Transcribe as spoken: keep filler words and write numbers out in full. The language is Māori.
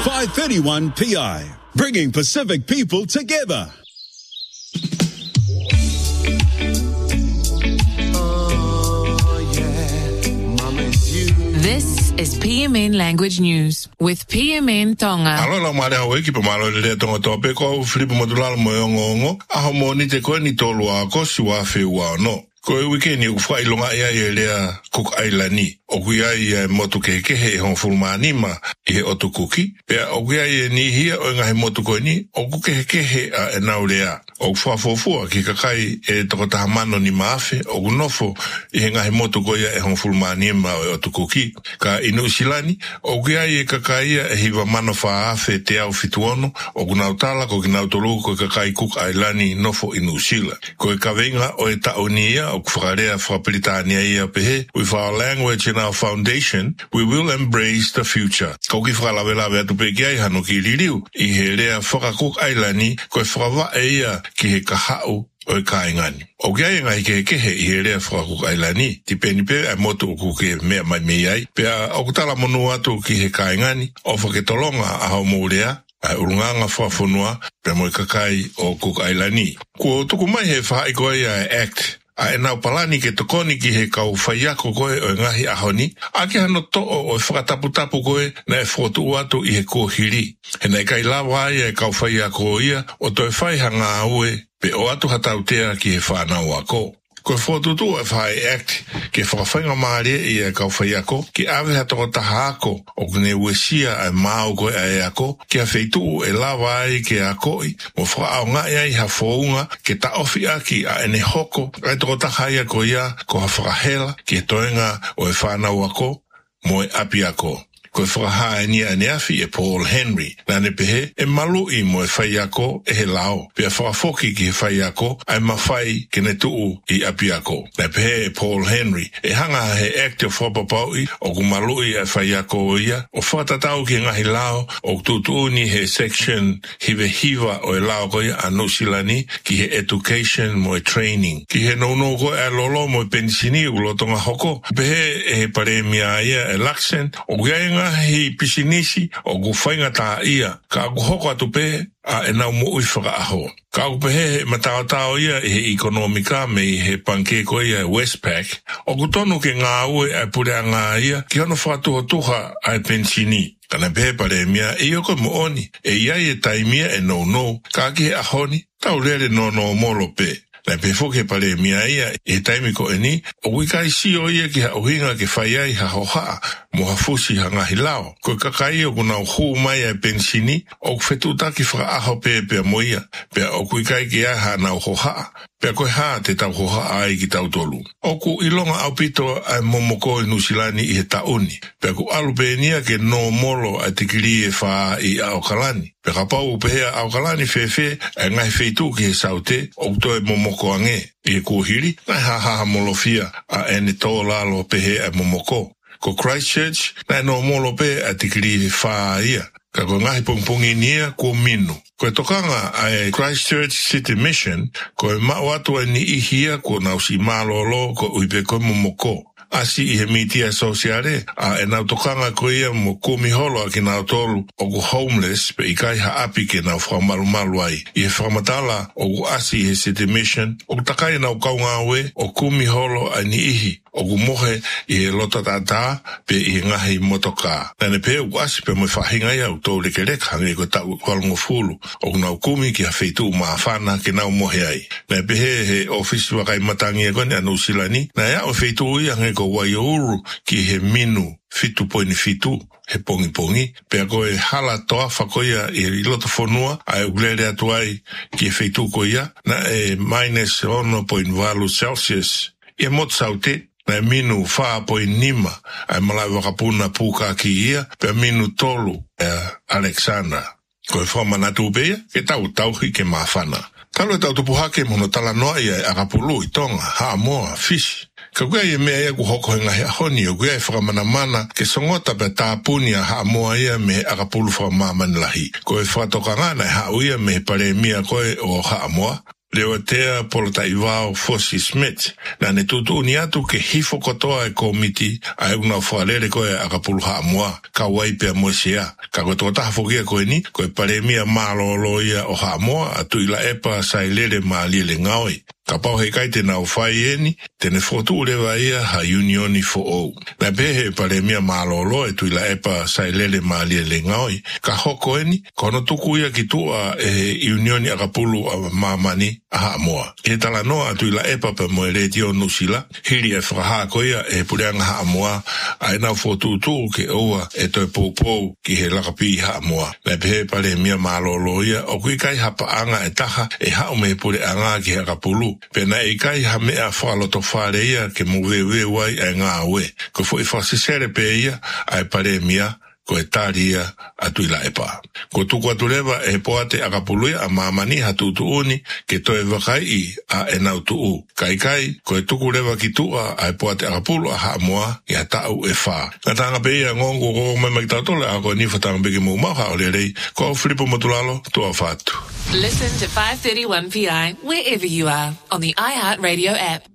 five thirty-one P I, bringing Pacific people together. This is P M N Language News with P M N Tonga. Alo la mare hawe ki pamalo le tonga tope ko Filipo Modulala moyongo aho moni te ko ni tolu a ko siwa fe wa no. Ko e weekend u fa ilonga ia ia lea Cook Island o kuia ia motu ke ke he hon fulmani ma e otukuki pe o kuia ia ni hia o nga he motu ko ni o ku ke ke he a naulea o fa fo fo ki ka kai e to ta mano ni mafe o nofo e nga he motu ko ia e hon fulmani ma o otukuki ka inu silani o kuia ia ka kai e hiva mano fa afe te au fituono o kuna utala ko kina utolu ko ka kai Cook Island nofo inu sila ko e ka venga o e ta onia o kufarea fra Britania ia pehe. With our language and our foundation, we will embrace the future. Ko ki fra la vela ve tu pe ki ai hano ki liliu i he rea fra Cook Island ko e fra va ia ki he kahau o e kaingani. O kia e ngai ke ke he i he rea fra Cook Island ti peni pe a motu ku ke mea mai mei ai pe a o kutala monu atu ki he kaingani o fa ke tolonga a hao mourea a urunganga whafonua pe mo i kakai o Cook Island. Ko tuku mai he wha i koe a act a e nau palani ke tokoni ki he kau whaiako koe o ngahi ahoni, a ke hano to'o o e whakataputapu koe na e whotu atu i he kōhiri. He nei kai lawa ai e kau whaiako ia o to e whaihanga aue pe o atu hatautea ki he whanau ako. Ko fotu tu e whai act ke whakawhainga maare i e kau whaiako ki awe hatoko taha ako o kune uesia e mao koe a e ako ki a wheitu e lawa ai ke a koi mo whakao ngai ai ha whounga ke ta ofi aki a ene hoko ai toko taha ia ko ia ko ha whakahela ki e toenga o e whanau ako mo e api ako. Ko e whakaha e nia ane afi e Paul Henry. Nā ne pehe, e malu i mo e whai ako e he lao. Pea whakafoki ki he whai ako, ai mawhai ke ne tuu i api ako. Nā pehe e Paul Henry. E hanga he active whapapau i, o ku malu i e whai ako o ia, o whatatau ki ngahi lao, o tutu ni he section hive hiva o e lao ko ia anu silani, ki he education mo e training. Ki he nounou ko e lolo mo e pensini u lotonga hoko. Pehe e he paremia ia e laksen, o kuia hi pisinisi o gu whainga tā ia, ka gu hoko atu pe a e nau mo ui whaka aho. Ka gu pehe he matao tao ia he ekonomika me he panke ko ia Westpac, o gu tonu ke ngā ue e pure a ngā ia, ki hono whatuho tuha ai pensini. Kana pehe pare mia e oko mo oni, e iai e taimia e no no, ka ki he ahoni, tau lere no no molo pe. Na pefo ke pale mia ia e taimi ko eni o wikai si o ia ki ha ohinga ke whai ai ha hoha mo ha fusi ha ngahi lao. Ko kakai o kuna hu mai ai pensini o whetu taki whaka aho pe pe moia pe o wikai ki a ha nau hoha pe koe ha te tau hoha ai ki tau tolu. O ku ilonga au pito ai momoko i nusilani i he tauni pe ku alu pe enia ke no molo a te kiri e wha i Aukalani. Pe ka pau pehea Aukalani fefe e ngai feitu ki he saute o to e momoko ange i e kuhiri nai ha ha molofia a ene tō lalo pehe e momoko. Ko Christchurch nai no molo pe a te kiri wha ia. Ka ko ngahi pongpongi nia ko minu. Ko e tokanga a Christchurch City Mission ko e mau atu e ni ihia ko nausi malolo ko uipe ko momoko. Asi i he miti asociare, a e nau tokanga ko ia mo kumi holo a ki nau tolu o ku homeless pe i kai ha api ke nau whamalu malu ai. I he whamatala o ku asi i he City Mission, o ku takai nau kaunga aue o kumi holo a ni ihi, o ku mohe i he lota tata pe i he ngahi motoka. Nane pe o ku asi pe mo whahinga ia o tau leke lek hangi ko tau kualungo fulu, o ku nau kumi ki ha feitu maafana ke nau mohe ai. Nane pe he he ofisi wakai matangi e kone anu silani, na ia o feitu ia hangi ko Waiuru ki he minu fitu poini fitu he pongi pongi pe ko e hala toa fakoia e loto fonua ai uglere atu ai ki he feitu ko ia na e minus one point five Celsius e mot saute na e minu fa point nima ai malai wakapuna puka ki ia pe minu tolu e Alexandra ko e forma natu beia ke tau tauhi ke mafana talo e tau tupuhake mono tala noa ia e akapulu i tonga ha moa fish. Ka kua ia mea ia ku hoko hinga he ahoni o kua ia whakamana mana ke songota pe tāpuni a haa moa ia me he akapulu whakamamani lahi. Ko e whakatoka ngana e haa uia me he pare mia koe o haa moa. leo tea polota iwao Fosi Smith, na ne tutu ni atu ke hifo kotoa e komiti a una fualele koe akapulu Haamoa, ka waipe a moesea, ka koe tota hafokia koe ni, koe paremia maloloia o Haamoa atu ila epa sailele maalile ngaoi. Ka pau he kai te nau whai eni, tene fotu ulewa ia ha unioni fo ou. Na pehe paremia malolo e tuila epa sailele maalile ngaoi, ka hoko eni, kono tuku ia ki tua e unioni akapulu a mamani a Haamoa. E tala noa atu ila epa pe moe retio nusila, hiri e whakaha koia e pureanga Haamoa, a e nau fotu tu ke oua e toi poupou ki he lakapi Haamoa. Na pehe paremia malolo ia, o kui kai hapa anga e taha e hao me pure anga ki akapulu. Pena e kai ha mea whaloto whare ia ke muwewe wai e ngā ue. Ko fo i whasisere pe ia a e paremia ko e tāria atu ila e pā. Ko tuku atu lewa e poate akapului a mamani hatutu uni ke toe wakai i a e nau tuu. Kai kai ko e tuku lewa ki tua a e poate akapulu a Haamoa i a tau e whā. Nga tanga pe ia ngongo koko mai mai tautole a ko ni whatanga peke mou maha o le rei ko au Filipo Matulalo tua whātu. Listen to five thirty-one P I wherever you are on the iHeartRadio app.